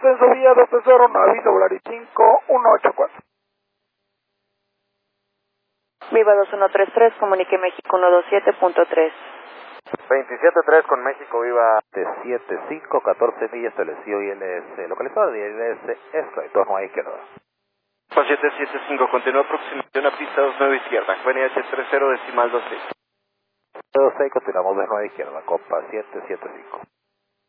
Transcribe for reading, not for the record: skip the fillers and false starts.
ascenso vía 230, aviso Volari 5184. Viva 2133, comunique México 127.3. 27-3 con México, Viva 75, 14 millas, estableció ILS, localizador de ILS Escroy, torno a izquierda. 775, continúa aproximación a pista 29 izquierda, VNH 30 decimal 26. 26, continuamos de 9 izquierda, copa 775.